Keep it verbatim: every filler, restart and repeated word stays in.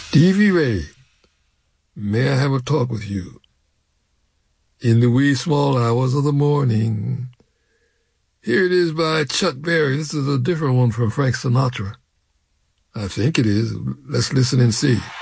Stevie Ray, may I have a talk with you? In the wee small hours of the morning. Here it is by Chuck Berry. This is a different one from Frank Sinatra. I think it is. Let's listen and see.